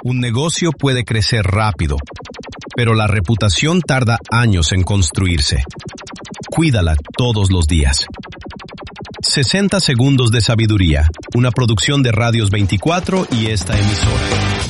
Un negocio puede crecer rápido, pero la reputación tarda años en construirse. Cuídala todos los días. 60 segundos de sabiduría, una producción de Radios 24 y esta emisora.